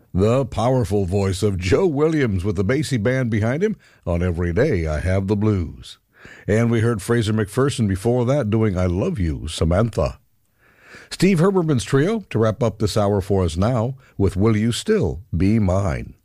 The powerful voice of Joe Williams with the Basie Band behind him on Every Day I Have the Blues. And we heard Fraser McPherson before that doing I Love You, Samantha. Steve Herbermann's trio to wrap up this hour for us now with Will You Still Be Mine.